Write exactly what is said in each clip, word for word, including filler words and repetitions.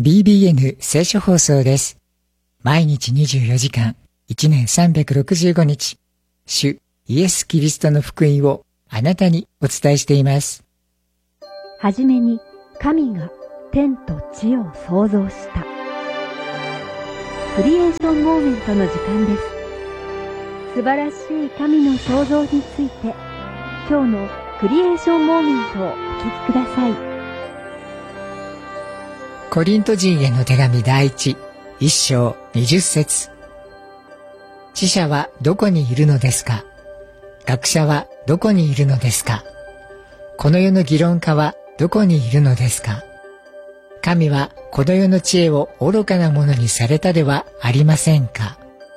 ビービーエヌ 聖書放送です。毎日にじゅうよじかん、いちねんさんびゃくろくじゅうごにち、主イエス・キリストの福音をあなたにお伝えしています。 はじめに神が天と地を創造した。クリエーションモーメントの時間です。素晴らしい神の創造について、今日のクリエーションモーメントをお聞きください。 コリント人への手紙第一、一章二十節。知者はどこにいるのですか？学者はどこにいるのですか？この世の議論家はどこにいるのですか？神はこの世の知恵を愚かなものにされたではありませんか？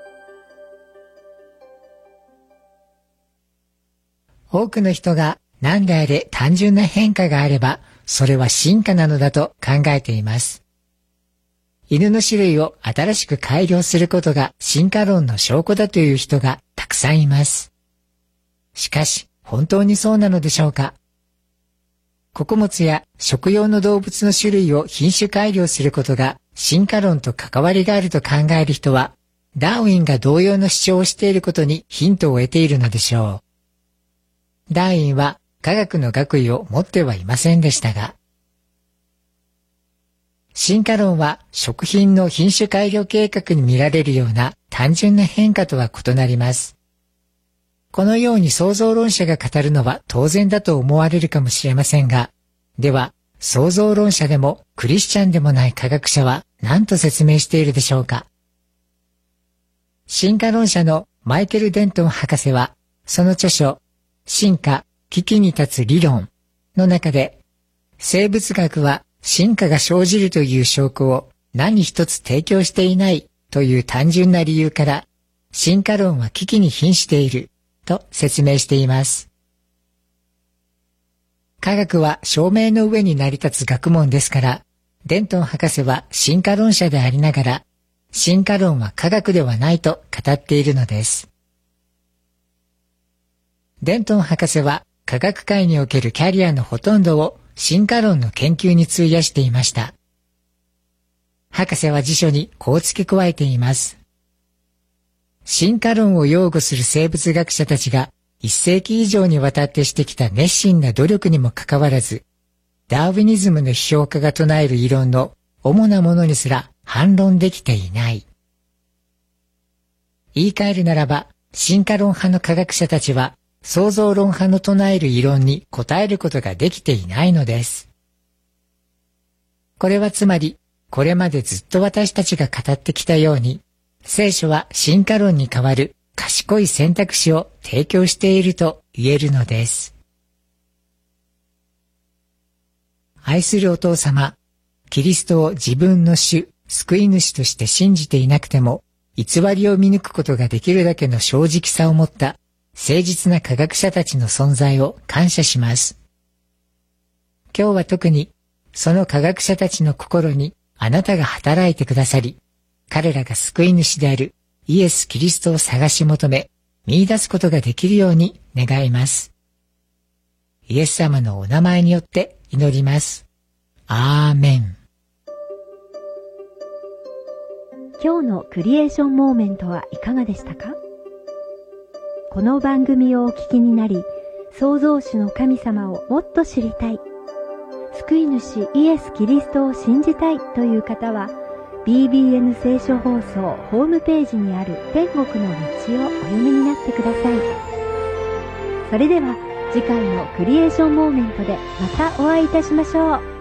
多くの人が何であれ単純な変化があれば、それは進化なのだと考えています。犬の種類を新しく改良することが進化論の証拠だという人がたくさんいます。しかし、本当にそうなのでしょうか？穀物や食用の動物の種類を品種改良することが進化論と関わりがあると考える人は、ダーウィンが同様の主張をしていることにヒントを得ているのでしょう。ダーウィンは科学の学位を持ってはいませんでしたが、進化論は食品の品種改良計画に見られるような単純な変化とは異なります。このように創造論者が語るのは当然だと思われるかもしれませんが、では創造論者でもクリスチャンでもない科学者は何と説明しているでしょうか？進化論者のマイケル・デントン博士は、その著書、進化危機に立つ理論の中で、生物学は進化が生じるという証拠を何一つ提供していないという単純な理由から、進化論は危機に瀕していると説明しています。科学は証明の上に成り立つ学問ですから、デントン博士は進化論者でありながら、進化論は科学ではないと語っているのです。デントン博士は科学界におけるキャリアのほとんどを進化論の研究に費やしていました。博士は辞書にこう付け加えています。進化論を擁護する生物学者たちが一世紀以上にわたってしてきた熱心な努力にもかかわらず、ダーウィニズムの批評家が唱える異論の主なものにすら反論できていない。言い換えるならば、進化論派の科学者たちは、創造論派の唱える異論に答えることができていないのです。これはつまり、これまでずっと私たちが語ってきたように、聖書は進化論に代わる賢い選択肢を提供していると言えるのです。愛するお父様、キリストを自分の主、救い主として信じていなくても、偽りを見抜くことができるだけの正直さを持った誠実な科学者たちの存在を感謝します。今日は特にその科学者たちの心にあなたが働いてくださり、彼らが救い主であるイエス・キリストを探し求め、見出すことができるように願います。イエス様のお名前によって祈ります。アーメン。 今日のクリエーションモーメントはいかがでしたか？この番組をお聞きになり、創造主の神様をもっと知りたい、救い主イエス・キリストを信じたいという方は、ビービーエヌ 聖書放送ホームページにある天国の道をお読みになってください。それでは次回のクリエーションモーメントでまたお会いいたしましょう。